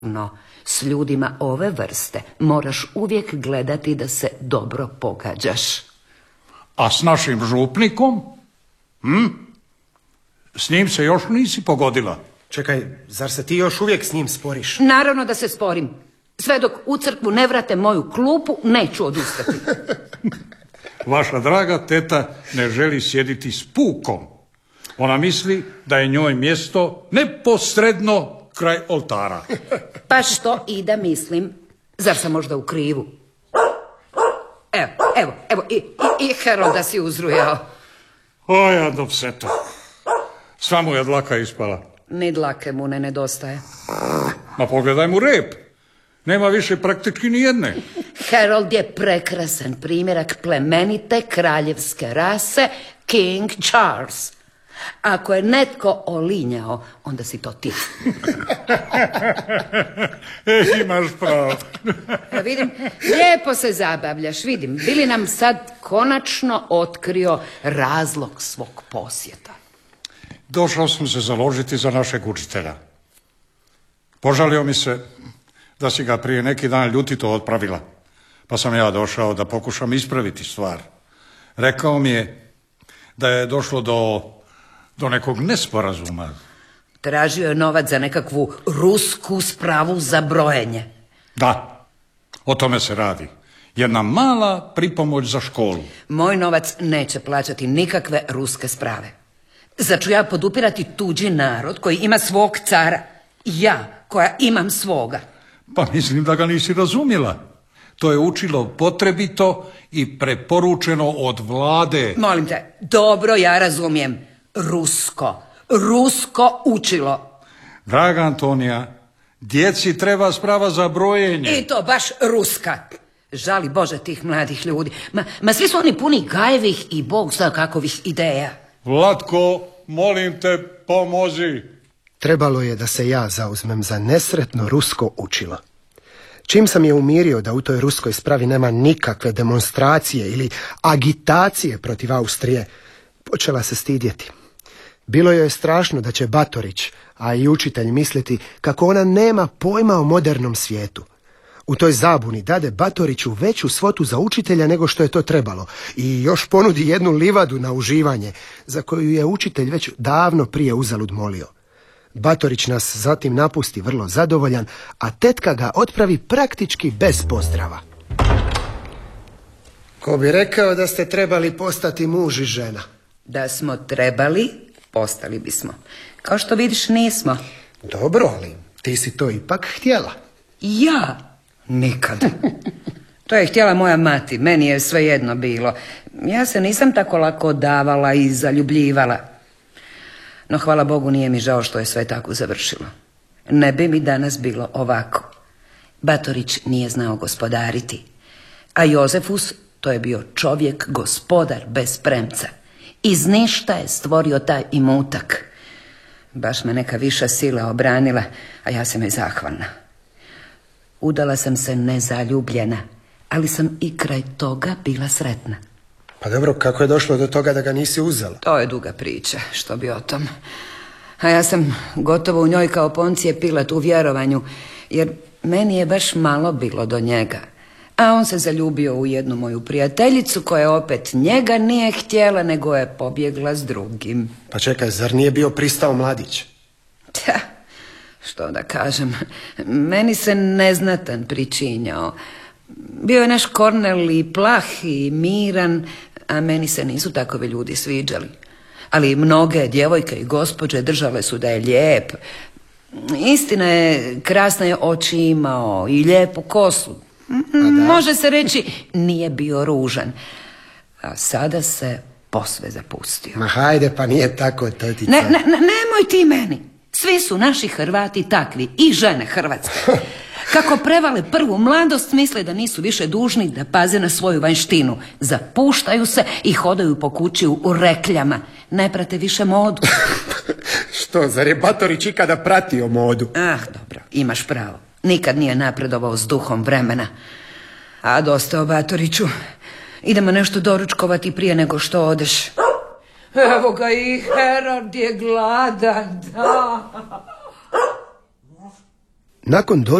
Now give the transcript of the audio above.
No, s ljudima ove vrste moraš uvijek gledati da se dobro pogađaš. A s našim župnikom? S njim se još nisi pogodila. Čekaj, zar se ti još uvijek s njim sporiš? Naravno da se sporim. Sve dok u crkvu ne vrate moju klupu, neću odustati. Vaša draga teta ne želi sjediti s pukom. Ona misli da je njoj mjesto neposredno kraj oltara. Pa što i da mislim? Zar sam možda u krivu? Evo, i Herolda si uzrujao. O, jadno pseto. Sva mu je dlaka ispala. Ni dlake mu ne nedostaje. Ma pogledaj mu rep. Nema više praktički ni jedne. Harold je prekrasan primjerak plemenite kraljevske rase, King Charles. Ako je netko olinjao, onda si to ti. Imaš pravo. Vidim, lijepo se zabavljaš, vidim. Bili nam sad konačno otkrio razlog svog posjeta. Došao sam se založiti za našeg učitelja. Požalio mi se da si ga prije neki dan ljutito otpravila, pa sam ja došao da pokušam ispraviti stvar. Rekao mi je da je došlo do nekog nesporazuma. Tražio je novac za nekakvu rusku spravu za brojenje. Da, o tome se radi. Jedna mala pripomoć za školu. Moj novac neće plaćati nikakve ruske sprave. Zar ću ja podupirati tuđi narod koji ima svog cara? Ja, koja imam svoga. Pa mislim da ga nisi razumjela. To je učilo potrebito i preporučeno od vlade. Molim te, dobro, ja razumijem. Rusko učilo. Draga Antonija, djeci treba sprava za brojenje. I to baš ruska. Žali Bože tih mladih ljudi. Ma svi su oni puni gajevih i Bog zna kakovih ideja. Vlatko, molim te, pomozi. Trebalo je da se ja zauzmem za nesretno rusko učilo. Čim sam je umirio da u toj ruskoj spravi nema nikakve demonstracije ili agitacije protiv Austrije, počela se stidjeti. Bilo joj je strašno da će Batorić, a i učitelj, misliti kako ona nema pojma o modernom svijetu. U toj zabuni dade Batoriću veću svotu za učitelja nego što je to trebalo i još ponudi jednu livadu na uživanje, za koju je učitelj već davno prije uzalud molio. Batorić nas zatim napusti vrlo zadovoljan, a tetka ga otpravi praktički bez pozdrava. Ko bi rekao da ste trebali postati muž i žena? Da smo trebali, postali bismo. Kao što vidiš, nismo. Dobro, ali ti si to ipak htjela. Ja? Nikad. To je htjela moja mati, meni je svejedno bilo. Ja se nisam tako lako davala i zaljubljivala. No, hvala Bogu, nije mi žao što je sve tako završilo. Ne bi mi danas bilo ovako. Batorić nije znao gospodariti, a Jozefus, to je bio čovjek, gospodar bez premca. Iz ništa je stvorio taj imutak. Baš me neka viša sila obranila, a ja sam joj zahvalna. Udala sam se nezaljubljena, ali sam i kraj toga bila sretna. Pa dobro, kako je došlo do toga da ga nisi uzela? To je duga priča, što bi o tom. A ja sam gotovo u njoj kao Poncije Pilat u vjerovanju, jer meni je baš malo bilo do njega. A on se zaljubio u jednu moju prijateljicu koja opet njega nije htjela, nego je pobjegla s drugim. Pa čekaj, zar nije bio pristao mladić? Tja, što da kažem, meni se neznatan pričinjao. Bio je naš Kornel plah i miran, a meni se nisu takovi ljudi sviđali. Ali mnoge djevojke i gospođe držale su da je lijep. Istina je, krasne je oči imao i lijepu kosu. Može se reći, nije bio ružan. A sada se posve zapustio. Ma hajde, pa nije tako, tetica. Nemoj ti meni. Svi su naši Hrvati takvi, i žene hrvatske. Kako prevale prvu mladost, misle da nisu više dužni da paze na svoju vanjštinu. Zapuštaju se i hodaju po kući u rekljama. Ne prate više modu. Što, zar je Batorić ikada pratio modu? Dobro, imaš pravo. Nikad nije napredovao s duhom vremena. A dosta o Batoriću. Idemo nešto doručkovati prije nego što odeš. Evo ga, i Herod je gladan, da. Nakon